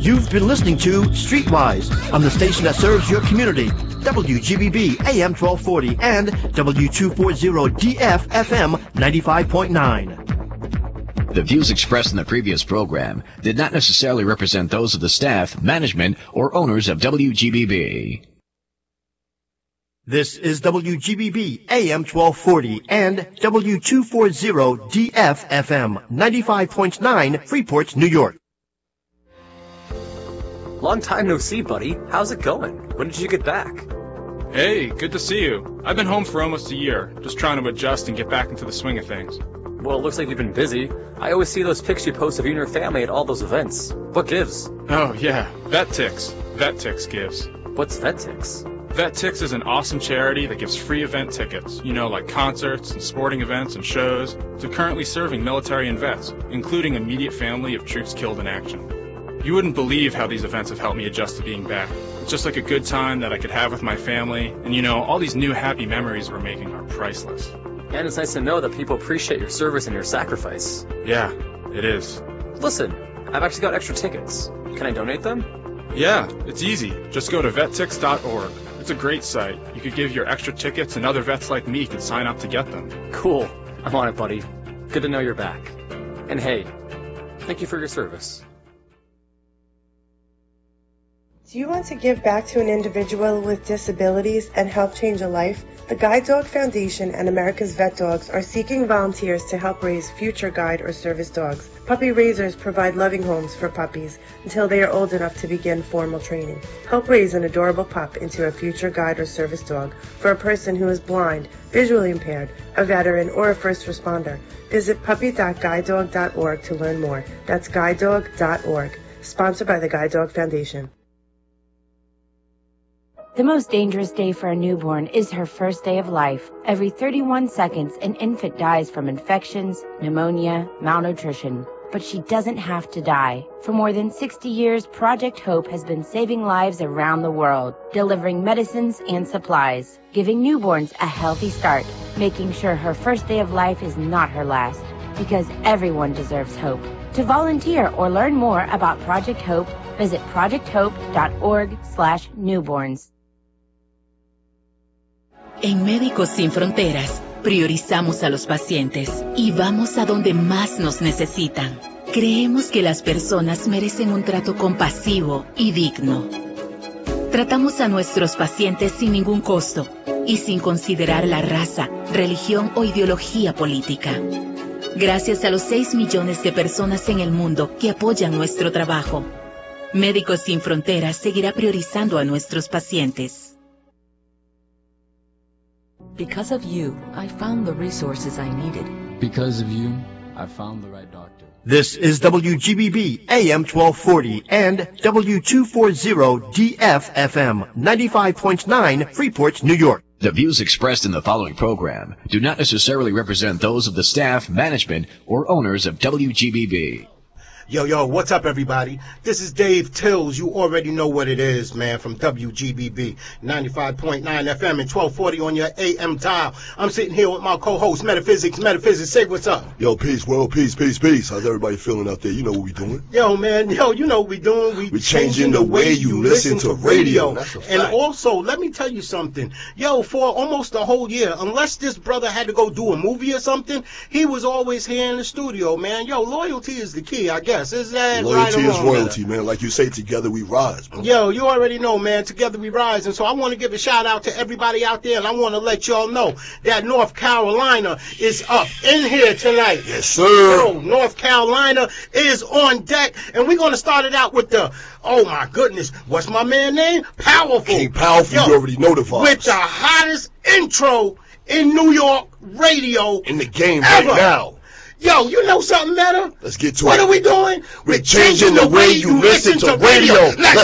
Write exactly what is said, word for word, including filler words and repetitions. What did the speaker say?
You've been listening to Streetwise on the station that serves your community, W G B B A M twelve forty and W two forty D F F M ninety-five point nine. The views expressed in the previous program did not necessarily represent those of the staff, management, or owners of W G B B. This is W G B B A M twelve forty and W two forty D F F M ninety-five point nine, Freeport, New York. Long time no see, buddy. How's it going? When did you get back? Hey, good to see you. I've been home for almost a year, just trying to adjust and get back into the swing of things. Well, it looks like you've been busy. I always see those pics you post of you and your family at all those events. What gives? Oh, yeah. VetTix. VetTix gives. What's VetTix? VetTix is an awesome charity that gives free event tickets, you know, like concerts and sporting events and shows, to currently serving military and vets, including immediate family of troops killed in action. You wouldn't believe how these events have helped me adjust to being back. It's just like a good time that I could have with my family, and you know, all these new happy memories we're making are priceless. And it's nice to know that people appreciate your service and your sacrifice. Yeah, it is. Listen, I've actually got extra tickets. Can I donate them? Yeah, it's easy. Just go to vet tix dot org. It's a great site. You could give your extra tickets and other vets like me could sign up to get them. Cool. I'm on it, buddy. Good to know you're back. And hey, thank you for your service. Do you want to give back to an individual with disabilities and help change a life? The Guide Dog Foundation and America's Vet Dogs are seeking volunteers to help raise future guide or service dogs. Puppy raisers provide loving homes for puppies until they are old enough to begin formal training. Help raise an adorable pup into a future guide or service dog for a person who is blind, visually impaired, a veteran, or a first responder. Visit puppy dot guide dog dot org to learn more. That's guide dog dot org. Sponsored by the Guide Dog Foundation. The most dangerous day for a newborn is her first day of life. Every thirty-one seconds, an infant dies from infections, pneumonia, malnutrition. But she doesn't have to die. For more than sixty years, Project Hope has been saving lives around the world, delivering medicines and supplies, giving newborns a healthy start, making sure her first day of life is not her last, because everyone deserves hope. To volunteer or learn more about Project Hope, visit project hope dot org slash newborns. En Médicos Sin Fronteras, priorizamos a los pacientes y vamos a donde más nos necesitan. Creemos que las personas merecen un trato compasivo y digno. Tratamos a nuestros pacientes sin ningún costo y sin considerar la raza, religión o ideología política. Gracias a los seis millones de personas en el mundo que apoyan nuestro trabajo, Médicos Sin Fronteras seguirá priorizando a nuestros pacientes. Because of you, I found the resources I needed. Because of you, I found the right doctor. This is W G B B A M twelve forty and W two forty D F F M ninety-five point nine, Freeport, New York. The views expressed in the following program do not necessarily represent those of the staff, management, or owners of W G B B. Yo, yo, what's up, everybody? This is Dave Tills. You already know what it is, man, from W G B B, ninety-five point nine F M and twelve forty on your A M dial. I'm sitting here with my co-host, Metaphysics. Metaphysics, say what's up. Yo, peace, world, peace, peace, peace. How's everybody feeling out there? You know what we doing. Yo, man, yo, you know what we doing. We We're changing the way you listen to radio. That's a fact. And also, let me tell you something. Yo, for almost a whole year, unless this brother had to go do a movie or something, he was always here in the studio, man. Yo, loyalty is the key, I guess. Is that loyalty right or is wrong, royalty, man? man. Like you say, together we rise, bro. Yo, you already know, man. Together we rise. And so I want to give a shout out to everybody out there, and I want to let y'all know that North Carolina is up in here tonight. Yes, sir. Yo, North Carolina is on deck, and we're going to start it out with the, oh my goodness, what's my man name? Powerful. King Powerful, Yo, you already know the vibes. With the hottest intro in New York radio in the game ever. right now. Yo, you know something better? Let's get to what it. What are we doing? We're changing the way you listen to radio. Let's